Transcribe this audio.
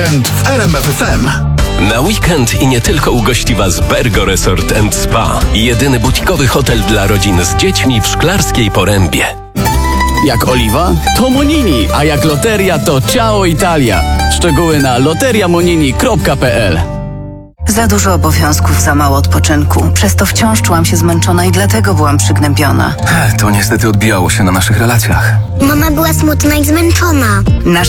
weekend w RMF FM. Na weekend i nie tylko ugości Was Bergo Resort & Spa. Jedyny butikowy hotel dla rodzin z dziećmi w Szklarskiej Porębie. Jak oliwa, to Monini, a jak loteria, to Ciao Italia. Szczegóły na loteriamonini.pl. Za dużo obowiązków, za mało odpoczynku. Przez to wciąż czułam się zmęczona i dlatego byłam przygnębiona. To niestety odbijało się na naszych relacjach. Mama była smutna i zmęczona. Nasz